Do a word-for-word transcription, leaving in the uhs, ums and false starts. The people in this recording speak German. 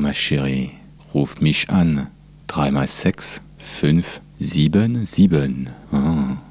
ma chérie, ruf mich an. drei mal sechs, fünf, sieben, sieben. Ah.